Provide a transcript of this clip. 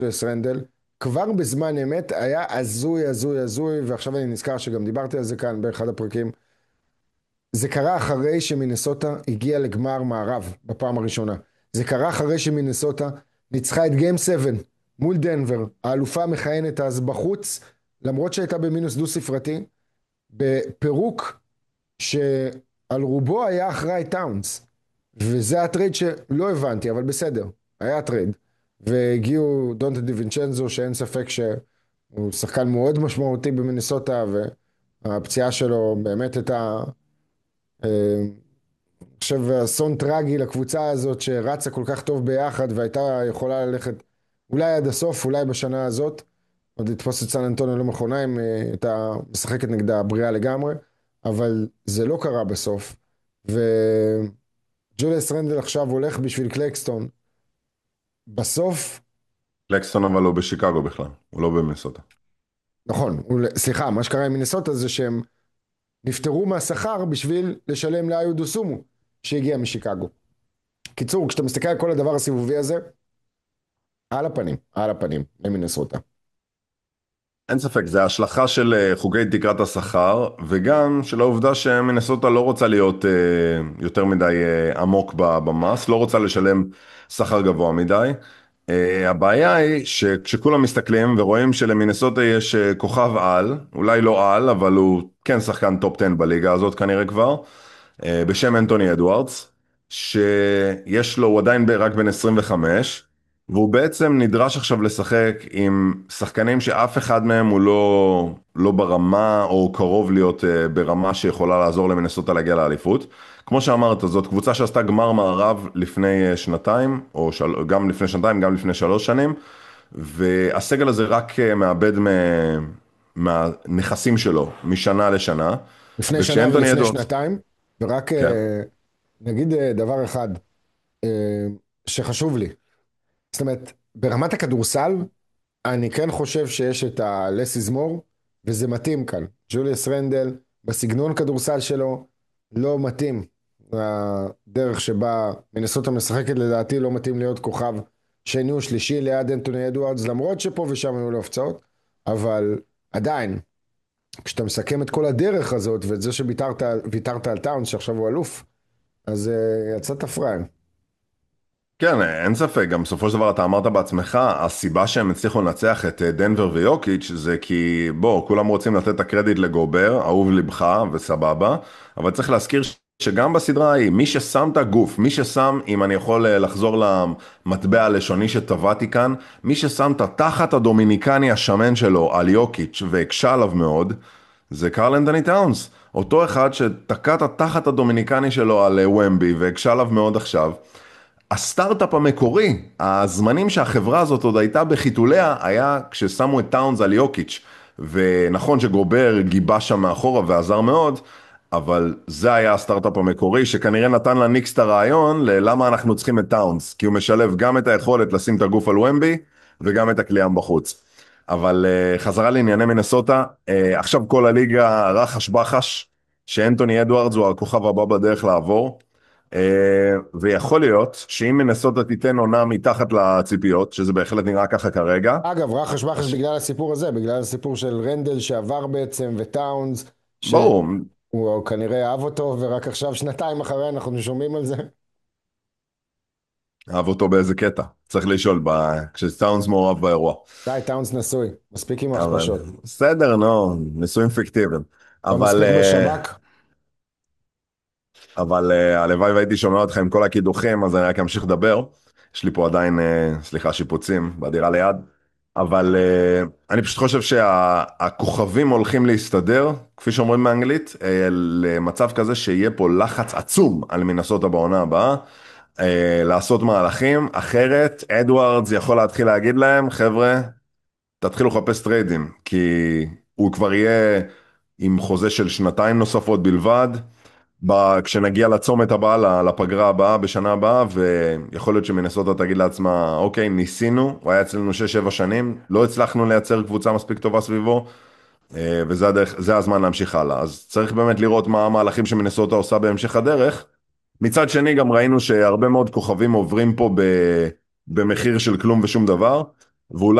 ג'וליאס רנדל, כבר בזמן אמת היה הזוי, הזוי, הזוי, ועכשיו אני נזכר שגם דיברתי על זה כאן באחד הפרקים. זה קרה אחרי שמינסוטה הגיעה לגמר מערב בפעם הראשונה. זה קרה אחרי שמינסוטה ניצחה את גיים 7 מול דנבר, האלופה המכהנת אז בחוץ, למרות שהייתה במינוס דו ספרתי, בפירוק שעל רובו היה אחראי טאונס. וזה הטרייד שלא הבנתי, אבל בסדר, היה טרייד. והגיעו דונטה דיווינצ'נזו, שאין ספק שהוא שחקן מאוד משמעותי במינסוטה, והפציעה שלו באמת הייתה, אני חושב, אסון טרגי לקבוצה הזאת שרצה כל כך טוב ביחד, והייתה יכולה ללכת אולי עד הסוף, אולי בשנה הזאת, עוד לתפוס את סן אנטוניו לא מכונה, אם הייתה משחקת נגדה בריאה לגמרי, אבל זה לא קרה בסוף. וג'וליאס רנדל עכשיו הולך בשביל קלקסטון. בסוף, קלקסטון אבל לא בשיקגו בכלל, הוא לא במינסוטה. נכון, סליחה, מה שקרה עם מינסוטה זה שהם נפטרו מהשכר בשביל לשלם לאיו דוסומו, שהגיע משיקגו. קיצור, כשאתה מסתכל על כל הדבר הסיבובי הזה, על הפנים, למינסוטה. אין ספק, זה השלכה של חוקי תקרת השכר, וגם של העובדה שמינסוטה לא רוצה להיות יותר מדי עמוק במס, לא רוצה לשלם שכר גבוה מדי. הבעיה היא שכשכולם מסתכלים ורואים שלמינסוטה יש כוכב על, אולי לא על, אבל הוא כן שחקן טופ 10 בליגה הזאת כנראה כבר, בשם אנטוני אדוארדס, שיש לו, הוא עדיין רק בן 25, והוא בעצם נדרש עכשיו לשחק עם שחקנים שאף אחד מהם הוא לא ברמה או קרוב להיות ברמה שיכולה לעזור למינסוטה להגיע לאליפות. כמו שאמרת, זאת קבוצה שעשתה גמר מערב לפני שנתיים, או גם לפני שנתיים, גם לפני 3 שנים, והסגל הזה רק מאבד מהנכסים שלו משנה לשנה. לפני שנה וכשאנטוני ולפני אדוארדס, שנתיים, ורק כן. נגיד דבר אחד שחשוב לי. זאת אומרת, ברמת הכדורסל, אני כן חושב שיש את ה-less is more, וזה מתאים כאן. ג'וליאס רנדל, בסגנון כדורסל שלו, לא מתאים. הדרך שבה מינסוטה משחקת לדעתי לא מתאים להיות כוכב שני או שלישי ליד אנטוני אדוארדס, למרות שפה ושם היו לו הפצעות, אבל עדיין, כשאתה מסכם את כל הדרך הזאת, ואת זה שוויתרת על טאונס, שעכשיו הוא אלוף, אז יצאת פראייר. כן, אין ספק, גם בסופו של דבר אתה אמרת בעצמך, הסיבה שהם הצליחו לנצח את דנבר ויוקיץ' זה כי, בוא, כולם רוצים לתת את הקרדיט לגובר, אהוב לבך וסבבה, אבל צריך להזכיר שגם בסדרה ההיא, מי ששם את הגוף, מי ששם, אם אני יכול לחזור למטבע הלשוני שטבעתי כאן, מי ששם את התחת הדומיניקני השמן שלו על יוקיץ' והקשה עליו מאוד, זה קרל אנתוני טאונס, אותו אחד שתקע את התחת הדומיניקני שלו על ומבי והקשה עליו מאוד עכשיו. הסטארט-אפ המקורי, הזמנים שהחברה הזאת עוד הייתה בחיתוליה, היה כששמו את טאונס על יוקיץ', ונכון שגובר גיבה שם מאחורה ועזר מאוד, אבל זה היה הסטארט-אפ המקורי, שכנראה נתן לניקס את הרעיון ללמה אנחנו צריכים את טאונס, כי הוא משלב גם את היכולת לשים את הגוף על ומבי, וגם את הקליעם בחוץ. אבל חזרה לענייני מינסוטה, עכשיו כל הליגה רחש בחש, שאנטוני אדוארדס הוא הכוכב הבא בדרך לעבור, ויכול להיות שאם מינסוטה תיתן עונה מתחת לציפיות, שזה בהחלט נראה ככה כרגע. אגב, רחש בחש בגלל הסיפור הזה, בגלל הסיפור של רנדל שעבר בעצם, וטאונס, ברור, שהוא כנראה אהב אותו, ורק עכשיו, שנתיים אחרי, אנחנו שומעים על זה. אהב אותו באיזה קטע, צריך לשאול, כשטאונס מעורב באירוע. די, טאונס נשוי, מספיק עם אבל ההכפשות. בסדר, נו, ניסויים פיקטיביים. לא אבל, מספיק בשב"כ. אבל הלוואי והייתי שומע אותך עם כל הקידוחים, אז אני רק אמשיך לדבר. יש לי פה עדיין, סליחה, שיפוצים בדירה ליד. אבל אני פשוט חושב שהכוכבים הולכים להסתדר, כפי שאומרים באנגלית, למצב כזה שיהיה פה לחץ עצום על מינסוטה בעונה הבאה, לעשות מהלכים, אחרת אדוארדס יכול להתחיל להגיד להם, חבר'ה, תתחילו לחפש טריידים, כי הוא כבר יהיה עם חוזה של 2 נוספות בלבד, כשנגיע לצומת הבאה, לפגרה הבאה, בשנה הבאה, ויכול להיות שמינסוטה תגיד לעצמה, אוקיי, ניסינו, הוא היה אצלנו 6-7 שנים, לא הצלחנו לייצר קבוצה מספיק טובה סביבו, וזה הדרך, זה הזמן להמשיך הלאה. אז צריך באמת לראות מה המהלכים שמינסוטה עושה בהמשך הדרך. מצד שני, גם ראינו שהרבה מאוד כוכבים עוברים פה במחיר של כלום ושום דבר, ואולי